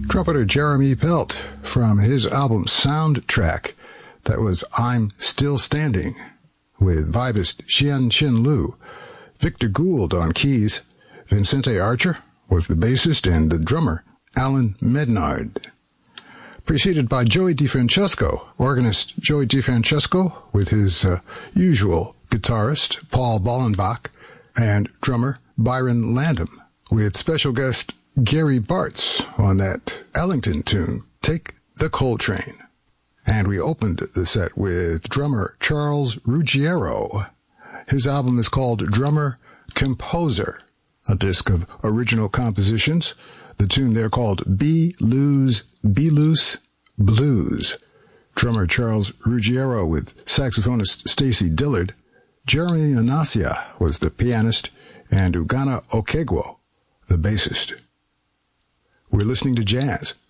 Trumpeter Jeremy Pelt from his album Soundtrack. That was I'm Still Standing with vibist Xian Chin Lu. Victor Gould on keys. Vincente Archer was the bassist and the drummer Alan Mednard. Preceded by Joey DeFrancesco, organist Joey DeFrancesco with his usual guitarist Paul Bollenbach and drummer Byron Landham with special guest Gary Bartz on that Ellington tune, Take the Coltrane. And we opened the set with drummer Charles Ruggiero. His album is called Drummer Composer, a disc of original compositions. The tune there called Be Loose Blues. Drummer Charles Ruggiero with saxophonist Stacy Dillard. Jeremy Anasia was the pianist and Ugana Okegwo, the bassist. We're listening to jazz